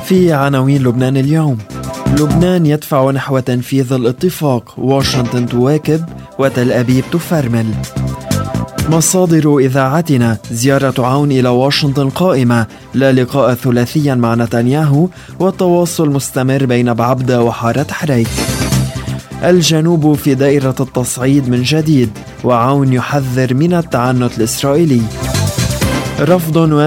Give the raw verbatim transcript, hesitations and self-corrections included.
في عناوين لبنان اليوم: لبنان يدفع نحو تنفيذ الاتفاق، واشنطن تواكب وتل أبيب تفرمل. مصادر إذاعتنا: زيارة عون إلى واشنطن قائمة، لا لقاء ثلاثيا مع نتنياهو، والتواصل مستمر بين بعبدة وحارة حريك. الجنوب في دائرة التصعيد من جديد، وعون يحذر من التعنت الإسرائيلي. رفض